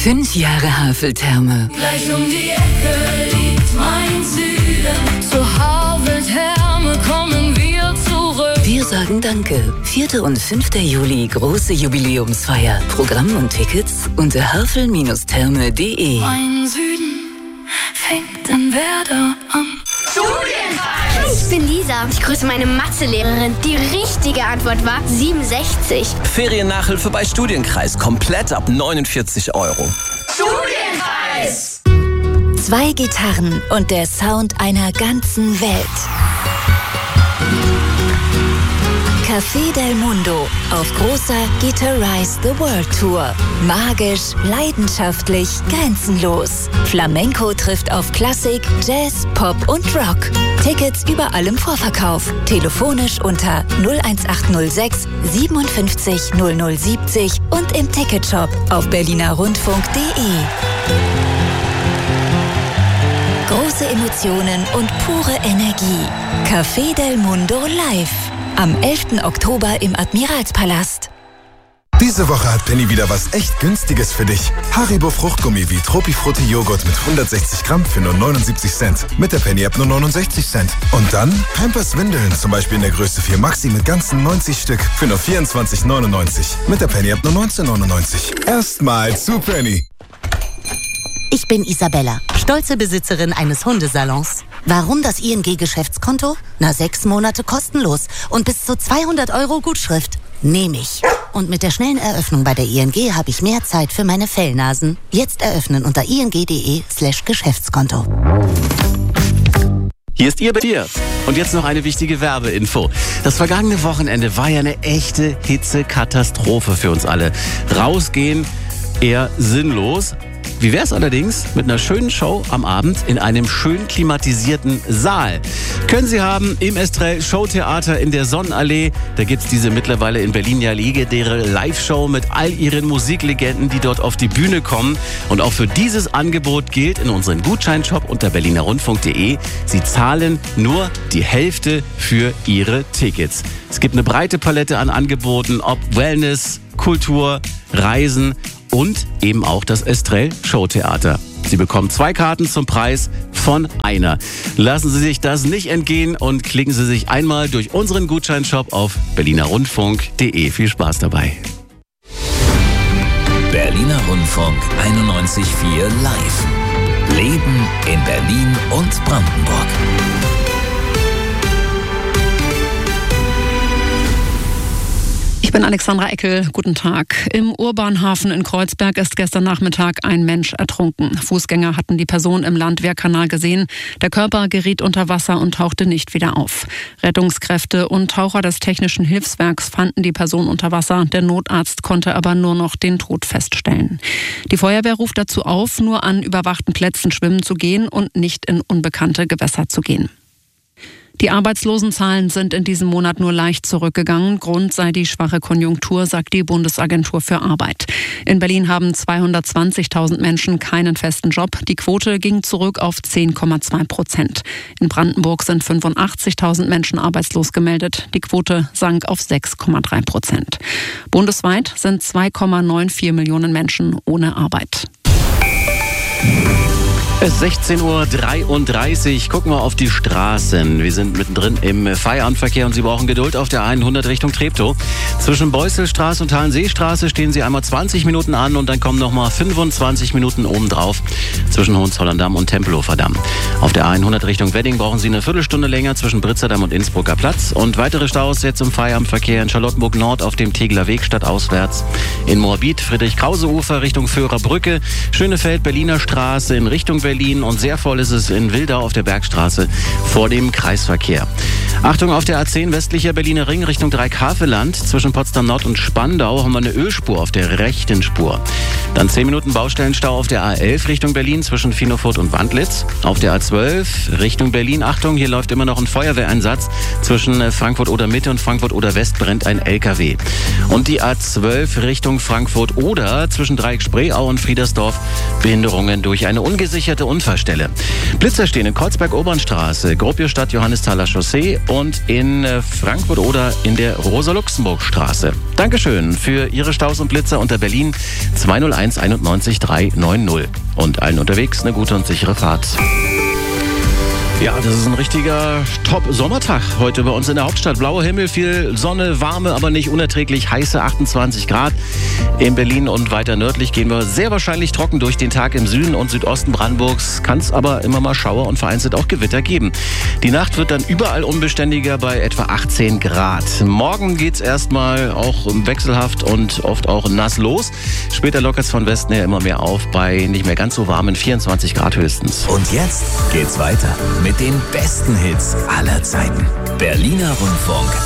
5 Jahre Haveltherme. Gleich um die Ecke liegt mein Süden. Zur Haveltherme kommen wir zurück. Wir sagen Danke. 4. und 5. Juli, große Jubiläumsfeier. Programm und Tickets unter havel-therme.de. Mein Süden fängt in Werder an. Studienreis! Ich bin Lisa. Ich grüße meine Mathelehrerin. Die richtige Antwort war 67. Feriennachhilfe bei Studienkreis. Komplett ab 49 €. Studienreis! 2 Gitarren und der Sound einer ganzen Welt. Café del Mundo auf großer Guitarize the World Tour. Magisch, leidenschaftlich, grenzenlos. Flamenco trifft auf Klassik, Jazz, Pop und Rock. Tickets überall im Vorverkauf. Telefonisch unter 01806 57 0070 und im Ticketshop auf berlinerrundfunk.de. Große Emotionen und pure Energie. Café del Mundo live. Am 11. Oktober im Admiralspalast. Diese Woche hat Penny wieder was echt Günstiges für dich. Haribo Fruchtgummi wie Tropifrutti Joghurt mit 160 Gramm für nur 79 Cent. Mit der Penny-App nur 69 Cent. Und dann Pampers Windeln, zum Beispiel in der Größe 4 Maxi mit ganzen 90 Stück für nur 24,99. Mit der Penny-App nur 19,99. Erstmal zu Penny. Ich bin Isabella, stolze Besitzerin eines Hundesalons. Warum das ING-Geschäftskonto? 6 Monate kostenlos und bis zu 200 € Gutschrift. Nehme ich. Und mit der schnellen Eröffnung bei der ING habe ich mehr Zeit für meine Fellnasen. Jetzt eröffnen unter ing.de/Geschäftskonto. Hier ist Ihr Tier. Und jetzt noch eine wichtige Werbeinfo. Das vergangene Wochenende war ja eine echte Hitzekatastrophe für uns alle. Rausgehen eher sinnlos. Wie wär's allerdings mit einer schönen Show am Abend in einem schön klimatisierten Saal? Können Sie haben im Estrell Showtheater in der Sonnenallee. Da gibt's diese mittlerweile in Berlin ja legendäre Live-Show mit all ihren Musiklegenden, die dort auf die Bühne kommen. Und auch für dieses Angebot gilt in unserem Gutscheinshop unter berlinerrundfunk.de, Sie zahlen nur die Hälfte für Ihre Tickets. Es gibt eine breite Palette an Angeboten, ob Wellness, Kultur, Reisen und eben auch das Estrell Showtheater. Sie bekommen 2 Karten zum Preis von einer. Lassen Sie sich das nicht entgehen und klicken Sie sich einmal durch unseren Gutscheinshop auf berlinerrundfunk.de. Viel Spaß dabei. Berliner Rundfunk 91,4 live. Leben in Berlin und Brandenburg. Ich bin Alexandra Eckel. Guten Tag. Im Urbanhafen in Kreuzberg ist gestern Nachmittag ein Mensch ertrunken. Fußgänger hatten die Person im Landwehrkanal gesehen. Der Körper geriet unter Wasser und tauchte nicht wieder auf. Rettungskräfte und Taucher des Technischen Hilfswerks fanden die Person unter Wasser. Der Notarzt konnte aber nur noch den Tod feststellen. Die Feuerwehr ruft dazu auf, nur an überwachten Plätzen schwimmen zu gehen und nicht in unbekannte Gewässer zu gehen. Die Arbeitslosenzahlen sind in diesem Monat nur leicht zurückgegangen. Grund sei die schwache Konjunktur, sagt die Bundesagentur für Arbeit. In Berlin haben 220.000 Menschen keinen festen Job. Die Quote ging zurück auf 10,2%. In Brandenburg sind 85.000 Menschen arbeitslos gemeldet. Die Quote sank auf 6,3%. Bundesweit sind 2,94 Millionen Menschen ohne Arbeit. Es ist 16:33 Uhr. Gucken wir auf die Straßen. Wir sind mittendrin im Feierabendverkehr und Sie brauchen Geduld auf der 100 Richtung Treptow. Zwischen Beusselstraße und Halenseestraße stehen Sie einmal 20 Minuten an und dann kommen nochmal 25 Minuten obendrauf zwischen Hohenzollern-Damm und Tempelhofer Damm. Auf der 100 Richtung Wedding brauchen Sie eine Viertelstunde länger zwischen Britzerdamm und Innsbrucker Platz. Und weitere Staus jetzt im Feierabendverkehr in Charlottenburg Nord auf dem Tegeler Weg stadtauswärts. In Moabit, Friedrich-Krause-Ufer Richtung Föhrer Brücke. Schönefeld, Berliner Straße in Richtung Berlin und sehr voll ist es in Wildau auf der Bergstraße vor dem Kreisverkehr. Achtung, auf der A10 westlicher Berliner Ring Richtung Dreieckhaveland. Zwischen Potsdam Nord und Spandau haben wir eine Ölspur auf der rechten Spur. Dann 10 Minuten Baustellenstau auf der A11 Richtung Berlin zwischen Finofurt und Wandlitz. Auf der A12 Richtung Berlin, Achtung, hier läuft immer noch ein Feuerwehreinsatz. Zwischen Frankfurt oder Mitte und Frankfurt oder West brennt ein LKW. Und die A12 Richtung Frankfurt oder zwischen Dreieck Spreeau und Friedersdorf Behinderungen durch eine ungesicherte Unfallstelle. Blitzer stehen in Kreuzberg-Obernstraße, Gropiusstadt, Johannesthaler Chaussee und in Frankfurt oder in der Rosa-Luxemburg-Straße. Dankeschön für Ihre Staus und Blitzer unter Berlin 208. 01 91 390. Und allen unterwegs eine gute und sichere Fahrt. Ja, das ist ein richtiger Top-Sommertag heute bei uns in der Hauptstadt. Blauer Himmel, viel Sonne, warme, aber nicht unerträglich heiße 28 Grad. In Berlin und weiter nördlich gehen wir sehr wahrscheinlich trocken durch den Tag. Im Süden und Südosten Brandenburgs kann es aber immer mal Schauer und vereinzelt auch Gewitter geben. Die Nacht wird dann überall unbeständiger bei etwa 18 Grad. Morgen geht's erstmal auch wechselhaft und oft auch nass los. Später lockert es von Westen her immer mehr auf bei nicht mehr ganz so warmen 24 Grad höchstens. Und jetzt geht's weiter mit den besten Hits aller Zeiten. Berliner Rundfunk